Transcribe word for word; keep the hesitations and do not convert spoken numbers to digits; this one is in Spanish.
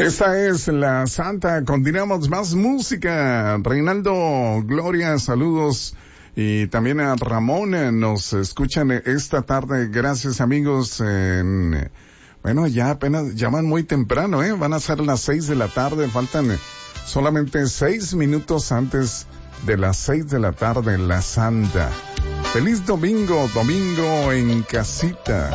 Esta es la Santa. Continuamos más música. Reinaldo, Gloria, saludos. Y también a Ramón, eh, nos escuchan esta tarde. Gracias, amigos. En, bueno, ya apenas, ya van muy temprano, ¿eh? Van a ser las seis de la tarde. Faltan solamente seis minutos antes de las seis de la tarde, la Santa. Feliz domingo, domingo en casita.